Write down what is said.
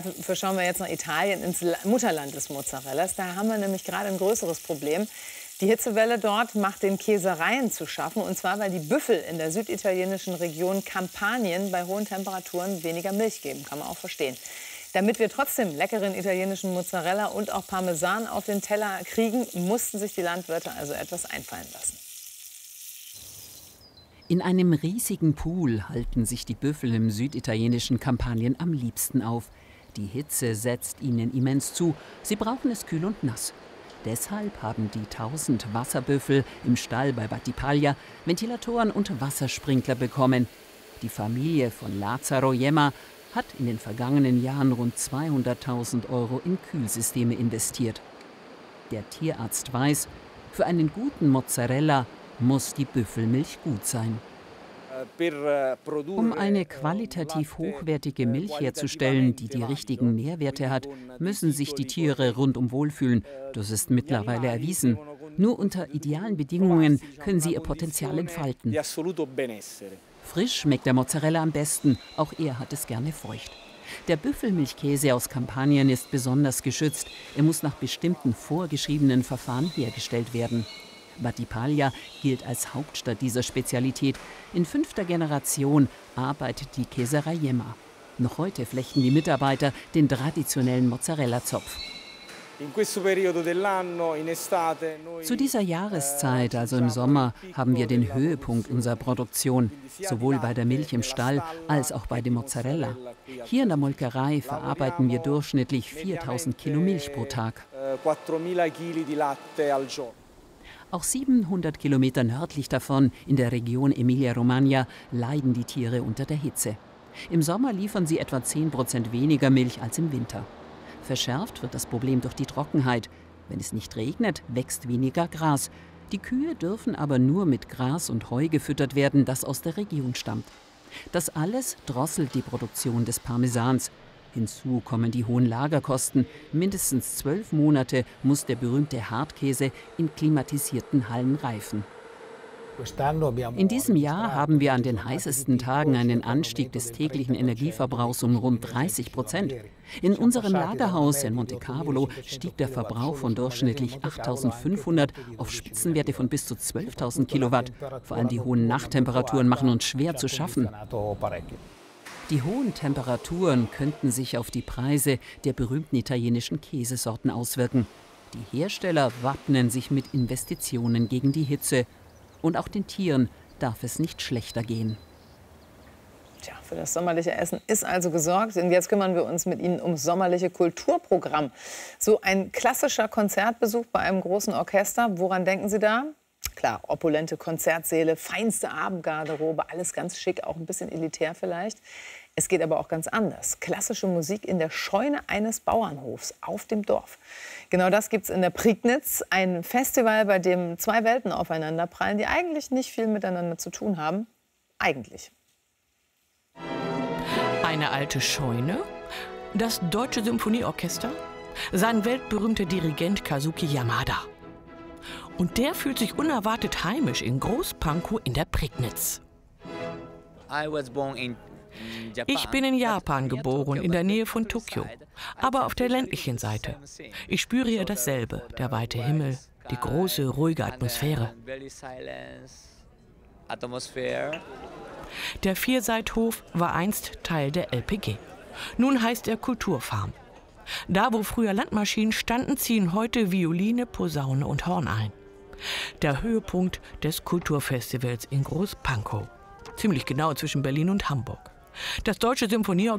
Dafür schauen wir jetzt nach Italien, ins Mutterland des Mozzarellas. Da haben wir nämlich gerade ein größeres Problem. Die Hitzewelle dort macht den Käsereien zu schaffen. Und zwar, weil die Büffel in der süditalienischen Region Kampanien bei hohen Temperaturen weniger Milch geben. Kann man auch verstehen. Damit wir trotzdem leckeren italienischen Mozzarella und auch Parmesan auf den Teller kriegen, mussten sich die Landwirte also etwas einfallen lassen. In einem riesigen Pool halten sich die Büffel im süditalienischen Kampanien am liebsten auf. Die Hitze setzt ihnen immens zu. Sie brauchen es kühl und nass. Deshalb haben die 1000 Wasserbüffel im Stall bei Battipaglia Ventilatoren und Wassersprinkler bekommen. Die Familie von Lazzaro Jemma hat in den vergangenen Jahren rund 200.000 € in Kühlsysteme investiert. Der Tierarzt weiß, für einen guten Mozzarella muss die Büffelmilch gut sein. Um eine qualitativ hochwertige Milch herzustellen, die die richtigen Nährwerte hat, müssen sich die Tiere rundum wohlfühlen. Das ist mittlerweile erwiesen. Nur unter idealen Bedingungen können sie ihr Potenzial entfalten. Frisch schmeckt der Mozzarella am besten, auch er hat es gerne feucht. Der Büffelmilchkäse aus Kampanien ist besonders geschützt. Er muss nach bestimmten vorgeschriebenen Verfahren hergestellt werden. Battipaglia gilt als Hauptstadt dieser Spezialität. In 5. Generation arbeitet die Käserei Jemma. Noch heute flechten die Mitarbeiter den traditionellen Mozzarella-Zopf. Zu dieser Jahreszeit, also im Sommer, haben wir den Höhepunkt unserer Produktion, sowohl bei der Milch im Stall als auch bei dem Mozzarella. Hier in der Molkerei verarbeiten wir durchschnittlich 4000 Kilo Milch pro Tag. Auch 700 Kilometer nördlich davon, in der Region Emilia-Romagna, leiden die Tiere unter der Hitze. Im Sommer liefern sie etwa 10% weniger Milch als im Winter. Verschärft wird das Problem durch die Trockenheit. Wenn es nicht regnet, wächst weniger Gras. Die Kühe dürfen aber nur mit Gras und Heu gefüttert werden, das aus der Region stammt. Das alles drosselt die Produktion des Parmesans. Hinzu kommen die hohen Lagerkosten. Mindestens 12 Monate muss der berühmte Hartkäse in klimatisierten Hallen reifen. In diesem Jahr haben wir an den heißesten Tagen einen Anstieg des täglichen Energieverbrauchs um rund 30%. In unserem Lagerhaus in Montecavolo stieg der Verbrauch von durchschnittlich 8.500 auf Spitzenwerte von bis zu 12.000 Kilowatt. Vor allem die hohen Nachttemperaturen machen uns schwer zu schaffen. Die hohen Temperaturen könnten sich auf die Preise der berühmten italienischen Käsesorten auswirken. Die Hersteller wappnen sich mit Investitionen gegen die Hitze. Und auch den Tieren darf es nicht schlechter gehen. Tja, für das sommerliche Essen ist also gesorgt. Und jetzt kümmern wir uns mit Ihnen ums sommerliche Kulturprogramm. So ein klassischer Konzertbesuch bei einem großen Orchester. Woran denken Sie da? Klar, opulente Konzertsäle, feinste Abendgarderobe, alles ganz schick, auch ein bisschen elitär vielleicht. Es geht aber auch ganz anders. Klassische Musik in der Scheune eines Bauernhofs auf dem Dorf. Genau das gibt es in der Prignitz, ein Festival, bei dem zwei Welten aufeinanderprallen, die eigentlich nicht viel miteinander zu tun haben. Eigentlich. Eine alte Scheune, das Deutsche Symphonieorchester, sein weltberühmter Dirigent Kazuki Yamada. Und der fühlt sich unerwartet heimisch in Großpankow in der Prignitz. Ich bin in Japan geboren, in der Nähe von Tokio, aber auf der ländlichen Seite. Ich spüre hier dasselbe, der weite Himmel, die große, ruhige Atmosphäre. Der Vierseithof war einst Teil der LPG. Nun heißt er Kulturfarm. Da, wo früher Landmaschinen standen, ziehen heute Violine, Posaune und Horn ein. Der Höhepunkt des Kulturfestivals in Großpankow. Ziemlich genau zwischen Berlin und Hamburg. Das Deutsche Symphonieorchester